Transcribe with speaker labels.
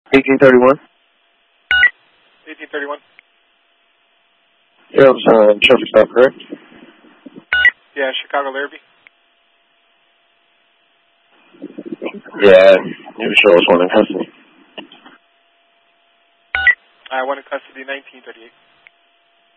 Speaker 1: 1831.
Speaker 2: 1831.
Speaker 1: Yeah, it was traffic stop, correct?
Speaker 2: Yeah, Chicago Larrabee.
Speaker 1: Yeah, you sure was one in custody.
Speaker 2: I want in custody 1938.